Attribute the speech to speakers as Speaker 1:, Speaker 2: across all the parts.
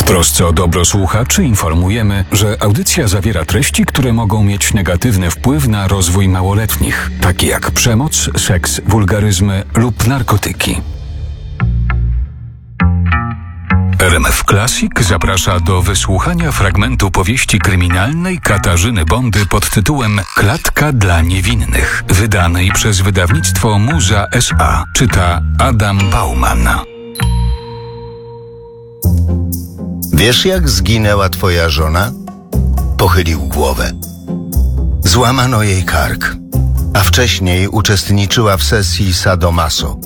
Speaker 1: trosce o dobro słuchaczy informujemy, że audycja zawiera treści, które mogą mieć negatywny wpływ na rozwój małoletnich, takie jak przemoc, seks, wulgaryzmy lub narkotyki. RMF Classic zaprasza do wysłuchania fragmentu powieści kryminalnej Katarzyny Bondy pod tytułem Klatka dla niewinnych, wydanej przez wydawnictwo Muza S.A. Czyta Adam Bauman.
Speaker 2: Wiesz, jak zginęła twoja żona? Pochylił głowę. Złamano jej kark, a wcześniej uczestniczyła w sesji sadomaso.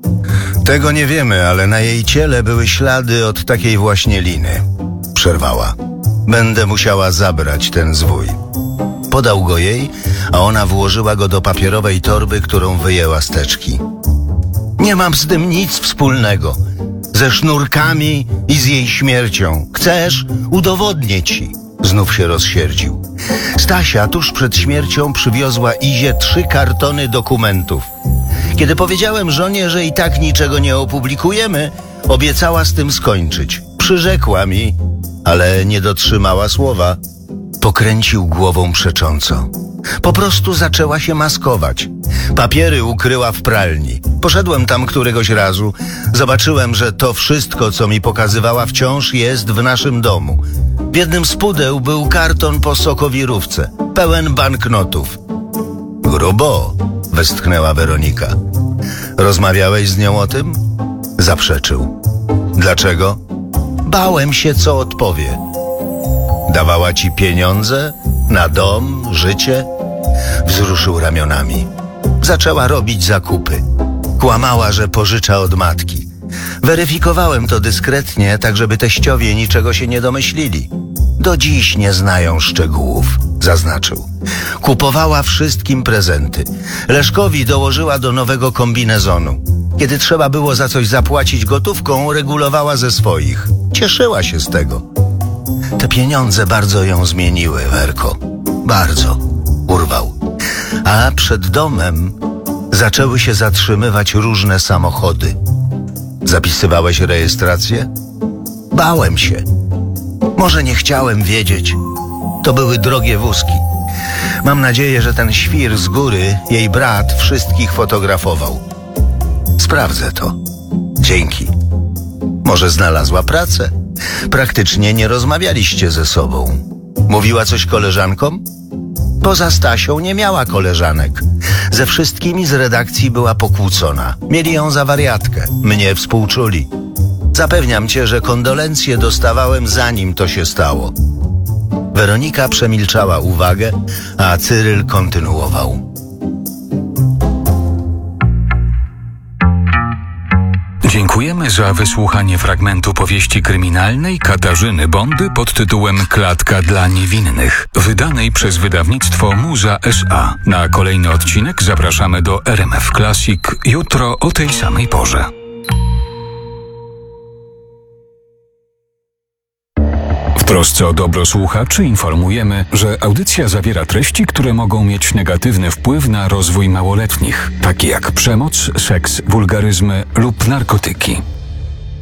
Speaker 2: Tego nie wiemy, ale na jej ciele były ślady od takiej właśnie liny. Przerwała. Będę musiała zabrać ten zwój. Podał go jej, a ona włożyła go do papierowej torby, którą wyjęła z teczki. Nie mam z tym nic wspólnego. Ze sznurkami i z jej śmiercią. Chcesz? Udowodnię ci. Znów się rozsierdził. Stasia tuż przed śmiercią przywiozła Izie 3 kartony dokumentów. Kiedy powiedziałem żonie, że i tak niczego nie opublikujemy, obiecała z tym skończyć. Przyrzekła mi, ale nie dotrzymała słowa. Pokręcił głową przecząco. Po prostu zaczęła się maskować. Papiery ukryła w pralni. Poszedłem tam któregoś razu. Zobaczyłem, że to wszystko, co mi pokazywała wciąż, jest w naszym domu. W jednym z pudeł był karton po sokowirówce, pełen banknotów. Grubo, westchnęła Weronika. Rozmawiałeś z nią o tym? Zaprzeczył. Dlaczego? Bałem się, co odpowie. Dawała ci pieniądze? Na dom? Życie? Wzruszył ramionami. Zaczęła robić zakupy. Kłamała, że pożycza od matki. Weryfikowałem to dyskretnie, tak żeby teściowie niczego się nie domyślili. Do dziś nie znają szczegółów, zaznaczył. Kupowała wszystkim prezenty. Leszkowi dołożyła do nowego kombinezonu. Kiedy trzeba było za coś zapłacić gotówką, regulowała ze swoich. Cieszyła się z tego. Te pieniądze bardzo ją zmieniły, Werko. Bardzo. Urwał. A przed domem zaczęły się zatrzymywać różne samochody. Zapisywałeś rejestrację? Bałem się. Może nie chciałem wiedzieć. To były drogie wózki. Mam nadzieję, że ten świr z góry, jej brat, wszystkich fotografował. Sprawdzę to. Dzięki. Może znalazła pracę? Praktycznie nie rozmawialiście ze sobą. Mówiła coś koleżankom? Poza Stasią nie miała koleżanek. Ze wszystkimi z redakcji była pokłócona. Mieli ją za wariatkę. Mnie współczuli. Zapewniam cię, że kondolencje dostawałem, zanim to się stało. Weronika przemilczała uwagę, a Cyryl kontynuował.
Speaker 1: Dziękujemy za wysłuchanie fragmentu powieści kryminalnej Katarzyny Bondy pod tytułem Klatka dla niewinnych, wydanej przez wydawnictwo Muza S.A. Na kolejny odcinek zapraszamy do RMF Classic jutro o tej samej porze. W trosce o dobro słuchaczy informujemy, że audycja zawiera treści, które mogą mieć negatywny wpływ na rozwój małoletnich, takie jak przemoc, seks, wulgaryzmy lub narkotyki.